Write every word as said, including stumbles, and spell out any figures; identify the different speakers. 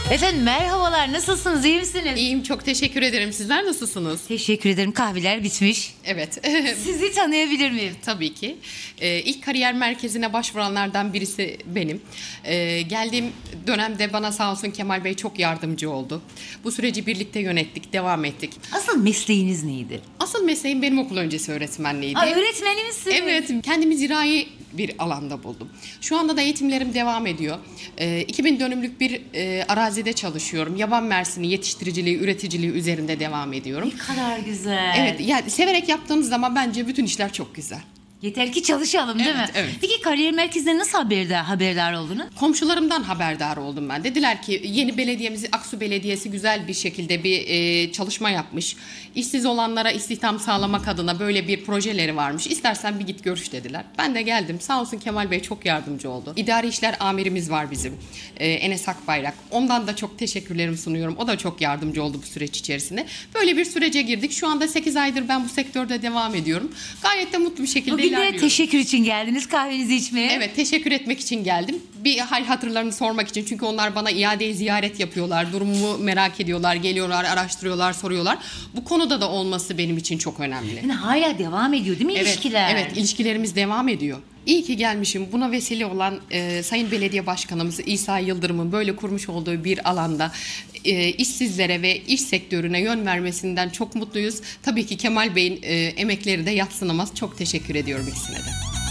Speaker 1: Efendim merhabalar, nasılsınız, iyi misiniz?
Speaker 2: İyiyim, çok teşekkür ederim. Sizler nasılsınız?
Speaker 1: Teşekkür ederim, kahveler bitmiş.
Speaker 2: Evet.
Speaker 1: Sizi tanıyabilir miyim?
Speaker 2: Tabii ki. Ee, ilk kariyer merkezine başvuranlardan birisi benim. Ee, geldiğim dönemde bana sağ olsun Kemal Bey çok yardımcı oldu. Bu süreci birlikte yönettik, devam ettik.
Speaker 1: Asıl mesleğiniz neydi?
Speaker 2: Asıl mesleğim benim okul öncesi öğretmenliğiydi.
Speaker 1: Aa, öğretmeni misiniz?
Speaker 2: Evet, kendimi zirai bir alanda buldum. Şu anda da eğitimlerim devam ediyor. Ee, iki bin dönümlük bir e, arazide çalışıyorum. Yaban mersini yetiştiriciliği, üreticiliği üzerinde devam ediyorum.
Speaker 1: Ne kadar güzel.
Speaker 2: Evet, yani severek yaptığınız zaman bence bütün işler çok güzel.
Speaker 1: Yeter ki çalışalım değil
Speaker 2: Evet,
Speaker 1: mi?
Speaker 2: evet.
Speaker 1: Peki kariyer merkezinde nasıl haberdar, haberdar oldunuz?
Speaker 2: Komşularımdan haberdar oldum ben. Dediler ki yeni belediyemiz Aksu Belediyesi güzel bir şekilde bir e, çalışma yapmış. İşsiz olanlara istihdam sağlamak adına böyle bir projeleri varmış. İstersen bir git görüş dediler. Ben de geldim. Sağ olsun Kemal Bey çok yardımcı oldu. İdari işler amirimiz var bizim. E, Enes Akbayrak. Ondan da çok teşekkürlerimi sunuyorum. O da çok yardımcı oldu bu süreç içerisinde. Böyle bir sürece girdik. Şu anda sekiz aydır ben bu sektörde devam ediyorum. Gayet de mutlu bir şekilde
Speaker 1: Bugün de
Speaker 2: ilerliyorum.
Speaker 1: teşekkür için geldiniz, kahvenizi içmeye.
Speaker 2: Evet, teşekkür etmek için geldim. Bir hal hatırlarını sormak için. Çünkü onlar bana iade ziyaret yapıyorlar. Durumumu merak ediyorlar. Geliyorlar, araştırıyorlar, soruyorlar. Bu konuda da olması benim için çok önemli.
Speaker 1: Yani hala devam ediyor değil mi
Speaker 2: Evet,
Speaker 1: ilişkiler?
Speaker 2: evet, ilişkilerimiz devam ediyor. İyi ki gelmişim. Buna vesile olan e, Sayın Belediye Başkanımız İsa Yıldırım'ın böyle kurmuş olduğu bir alanda e, işsizlere ve iş sektörüne yön vermesinden çok mutluyuz. Tabii ki Kemal Bey'in e, emekleri de yadsınamaz. Çok teşekkür ediyorum ikisine de.